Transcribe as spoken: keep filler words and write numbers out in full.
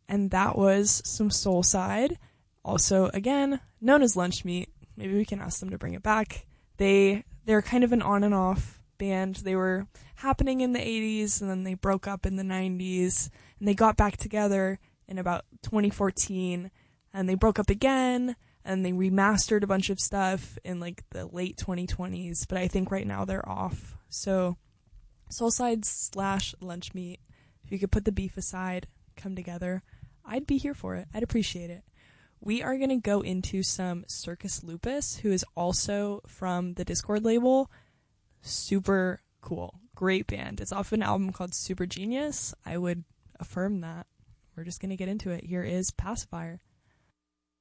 and that was some Soulside. Also, again, known as Lunch Meat. Maybe we can ask them to bring it back. They, they're kind of an on and off band. They were happening in the eighties, and then they broke up in the nineties, and they got back together in about twenty fourteen, and they broke up again, and they remastered a bunch of stuff in like the late twenty twenties, but I think right now they're off. So Soulside slash Lunch Meat, if you could put the beef aside, come together, I'd be here for it. I'd appreciate it. We are going to go into some Circus Lupus, who is also from the Discord label. Super cool. Great band. It's off an album called Super Genius. I would affirm that. We're just going to get into it. Here is Pacifier.